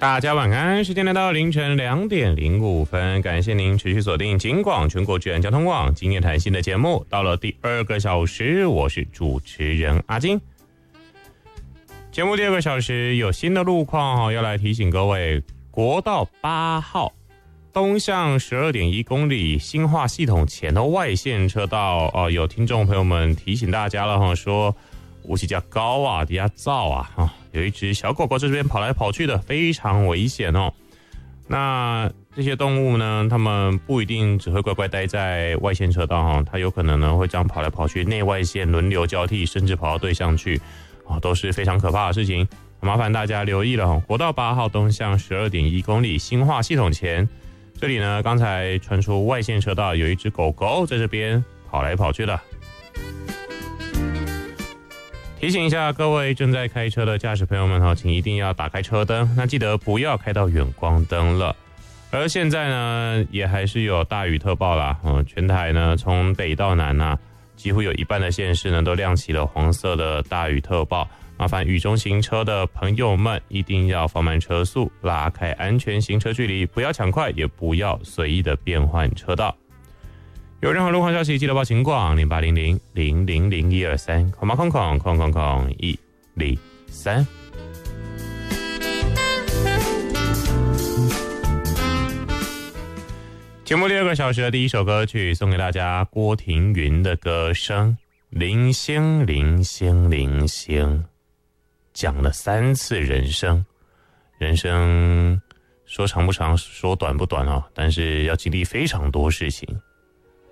大家晚安，时间来到凌晨2点05分，感谢您持续锁定警广全国治安交通网今夜谈新的节目，到了第2个小时，我是主持人阿金。节目第2个小时有新的路况要来提醒各位，国道8号东向12.1公里新化系统前的外线车道有听众朋友们提醒大家了说雾气较高啊，底下燥啊，有一只小狗狗在这边跑来跑去的，非常危险哦。那这些动物呢，它们不一定只会乖乖待在外线车道它有可能呢会这样跑来跑去，内外线轮流交替，甚至跑到对向去都是非常可怕的事情。麻烦大家留意了国道8号东向12.1公里新化系统前，这里呢刚才传出外线车道有一只狗狗在这边跑来跑去的。提醒一下各位正在开车的驾驶朋友们请一定要打开车灯，那记得不要开到远光灯了。而现在呢也还是有大雨特报啦，全台呢从北到南几乎有一半的县市呢都亮起了黄色的大雨特报。麻烦雨中行车的朋友们一定要放慢车速，拉开安全行车距离，不要抢快，也不要随意的变换车道。有任何路况消息记得报警广0800000123空103。节目第2个小时的第一首歌曲送给大家，郭庭云的歌声零星零星零星，讲了3次人生，人生说长不长说短不短但是要经历非常多事情。